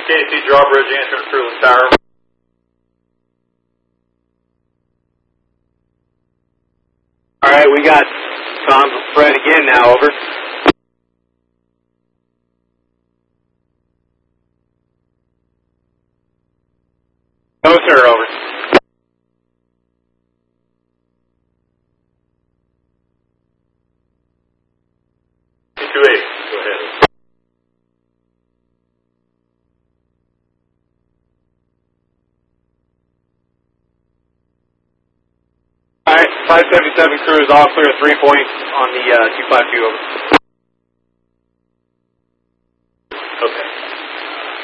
KC drawbridge answering Sterling Tower. Alright, we got comms with Fred again now, over. No, sir, over. Go ahead. Alright, 577 crew is all clear, 3 points on the 252, over.